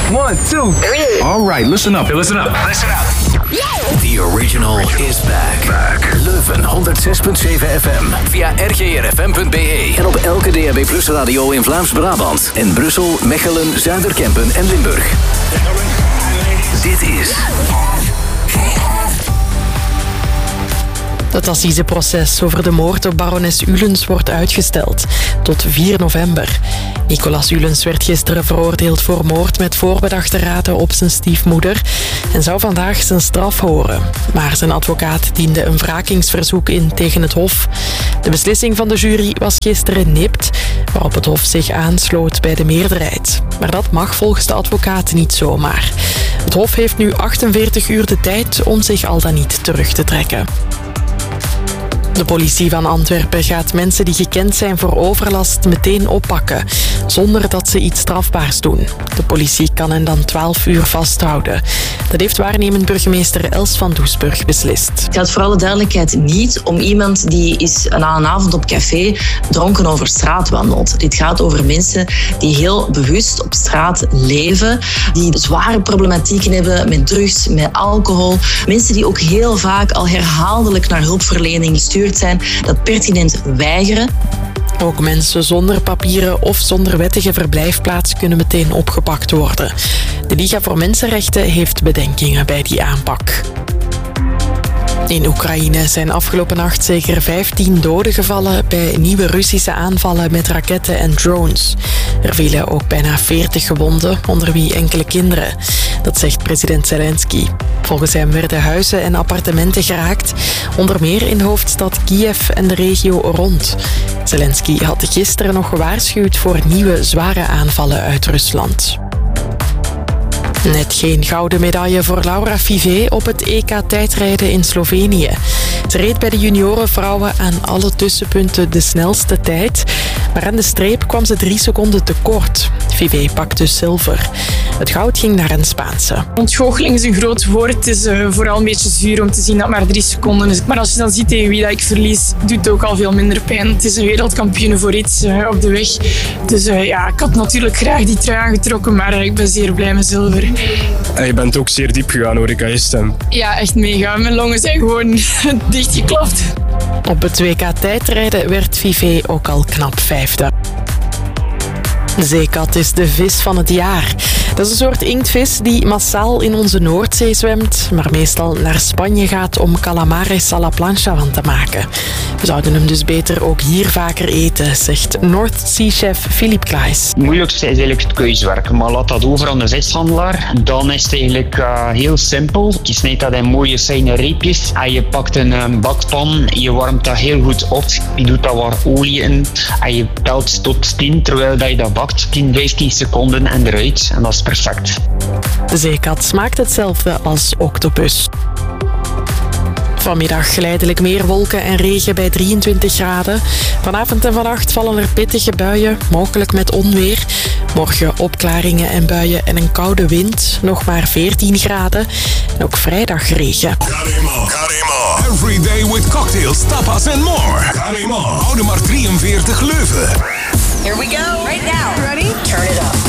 1, 2, 3. All right, listen up. Hey, listen up. Listen up. The original is back. Leuven 106.7 FM. Via rgrfm.be. En op elke DAB Plus radio in Vlaams-Brabant. En Brussel, Mechelen, Zuiderkempen en Limburg. Dit is... Het assiseproces over de moord op barones Ulens wordt uitgesteld tot 4 november. Nicolas Ulens werd gisteren veroordeeld voor moord met voorbedachte raden op zijn stiefmoeder en zou vandaag zijn straf horen. Maar zijn advocaat diende een wrakingsverzoek in tegen het Hof. De beslissing van de jury was gisteren nipt, waarop het Hof zich aansloot bij de meerderheid. Maar dat mag volgens de advocaat niet zomaar. Het Hof heeft nu 48 uur de tijd om zich al dan niet terug te trekken. De politie van Antwerpen gaat mensen die gekend zijn voor overlast meteen oppakken, zonder dat ze iets strafbaars doen. De politie kan hen dan 12 uur vasthouden. Dat heeft waarnemend burgemeester Els van Doesburg beslist. Het gaat voor alle duidelijkheid niet om iemand die is na een avond op café dronken over straat wandelt. Dit gaat over mensen die heel bewust op straat leven, die zware problematieken hebben met drugs, met alcohol. Mensen die ook heel vaak al herhaaldelijk naar hulpverlening gestuurd zijn, dat pertinent weigeren. Ook mensen zonder papieren of zonder wettige verblijfplaats kunnen meteen opgepakt worden. De Liga voor Mensenrechten heeft bedenkingen bij die aanpak. In Oekraïne zijn afgelopen nacht zeker 15 doden gevallen bij nieuwe Russische aanvallen met raketten en drones. Er vielen ook bijna 40 gewonden, onder wie enkele kinderen. Dat zegt president Zelensky. Volgens hem werden huizen en appartementen geraakt, onder meer in de hoofdstad Kiev en de regio rond. Zelensky had gisteren nog gewaarschuwd voor nieuwe zware aanvallen uit Rusland. Net geen gouden medaille voor Laura Vivet op het EK tijdrijden in Slovenië. Ze reed bij de juniorenvrouwen aan alle tussenpunten de snelste tijd, maar aan de streep kwam ze 3 seconden tekort. Vivet pakte zilver. Het goud ging naar een Spaanse. Ontgoocheling is een groot woord. Het is vooral een beetje zuur om te zien dat maar 3 seconden is. Maar als je dan ziet tegen wie dat ik verlies, doet het ook al veel minder pijn. Het is een wereldkampioen voor iets op de weg. Dus ja, ik had natuurlijk graag die trui aangetrokken, maar ik ben zeer blij met zilver. Je bent ook zeer diep gegaan, hoor ik aan je stem. Ja, echt mega. Mijn longen zijn gewoon dichtgeklapt. Op het WK tijdrijden werd Vivet ook al knap 5e. De zeekat is de vis van het jaar. Dat is een soort inktvis die massaal in onze Noordzee zwemt, maar meestal naar Spanje gaat om calamares à la plancha van te maken. We zouden hem dus beter ook hier vaker eten, zegt North Sea-chef Philip Klaes. Het moeilijkste is eigenlijk het keuswerk, maar laat dat over aan de vishandelaar. Dan is het eigenlijk heel simpel. Je snijdt dat in mooie fijne reepjes en je pakt een bakpan, je warmt dat heel goed op, je doet daar wat olie in en je telt tot 10 terwijl dat je dat bakt, 10-15 seconden en eruit. En dat is perfect. De zeekat smaakt hetzelfde als octopus. Vanmiddag geleidelijk meer wolken en regen bij 23 graden. Vanavond en vannacht vallen er pittige buien, mogelijk met onweer. Morgen opklaringen en buien en een koude wind, nog maar 14 graden. En ook vrijdag regen. Carimo. Every day with cocktails, tapas and more. Carimo. Oude maar 43 Leuven. Here we go. Right now. Ready? Turn it up.